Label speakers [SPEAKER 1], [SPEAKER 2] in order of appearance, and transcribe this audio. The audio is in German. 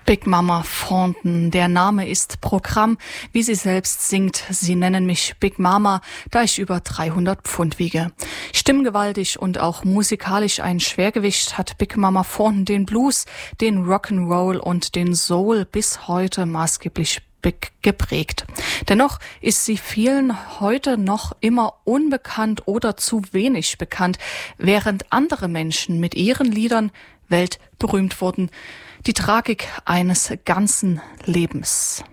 [SPEAKER 1] Big Mama Thornton, der Name ist Programm, wie sie selbst singt. Sie nennen mich Big Mama, da ich über 300 Pfund wiege. Stimmgewaltig und auch musikalisch ein Schwergewicht hat Big Mama Thornton den Blues, den Rock'n'Roll und den Soul bis heute maßgeblich geprägt. Dennoch ist sie vielen heute noch immer unbekannt oder zu wenig bekannt, während andere Menschen mit ihren Liedern weltberühmt wurden. Die Tragik eines ganzen Lebens.